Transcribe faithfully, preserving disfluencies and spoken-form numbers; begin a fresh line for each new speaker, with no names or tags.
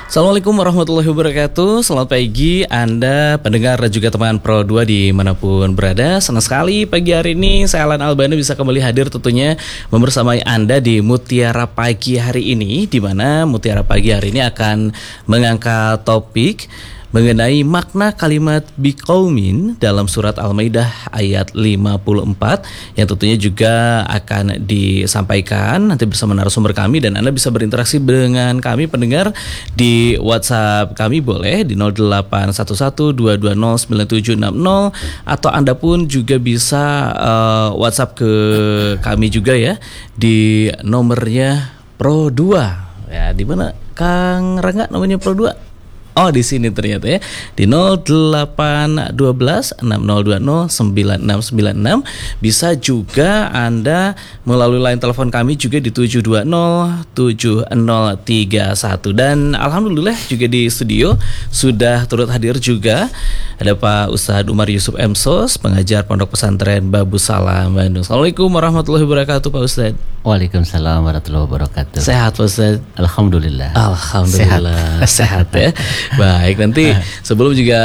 Assalamualaikum warahmatullahi wabarakatuh. Selamat pagi Anda pendengar dan juga teman Pro dua dimanapun berada. Senang sekali pagi hari ini saya Alan Albana bisa kembali hadir tentunya membersamai Anda di Mutiara Pagi hari ini, di mana Mutiara Pagi hari ini akan mengangkat topik mengenai makna kalimat biqaumin dalam surat Al-Maidah ayat lima puluh empat yang tentunya juga akan disampaikan nanti bersama narasumber kami, dan Anda bisa berinteraksi dengan kami pendengar di WhatsApp kami boleh di nol delapan satu satu dua dua nol sembilan tujuh enam nol, atau Anda pun juga bisa uh, WhatsApp ke kami juga ya di nomornya Pro dua. Ya, di mana Kang Rangga nomornya Pro dua? Oh, di sini ternyata ya, di nol delapan satu dua enam nol dua nol sembilan enam sembilan enam. Bisa juga Anda melalui line telepon kami juga di tujuh dua nol tujuh nol tiga satu. Dan alhamdulillah juga di studio sudah turut hadir juga ada Pak Ustadz Umar Yusuf M Sos, pengajar Pondok Pesantren Babu Salam Bandung. Assalamualaikum warahmatullahi wabarakatuh Pak Ustadz.
Waalaikumsalam warahmatullahi wabarakatuh.
Sehat Pak Ustadz?
Alhamdulillah.
Alhamdulillah sehat, sehat ya. Baik, nanti sebelum juga